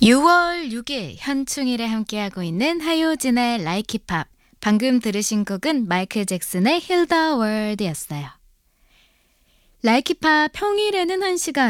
6월 6일 현충일에 함께하고 있는 하효진의 Like It Pop. 방금 들으신 곡은 마이클 잭슨의 Heal the World이었어요. Like It Pop 평일에는 1시간,